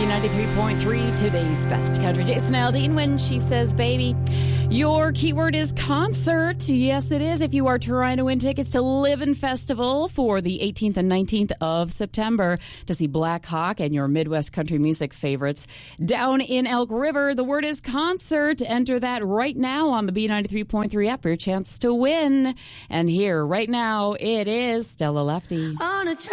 B93.3, today's best country. Jason Aldean, when she says baby. Your keyword is concert. Yes, it is. If you are trying to win tickets to Livin' Festival for the 18th and 19th of September to see Black Hawk and your Midwest country music favorites down in Elk River, the word is concert. Enter that right now on the B93.3 app for your chance to win. And here, right now, it is Stella Lefty. On a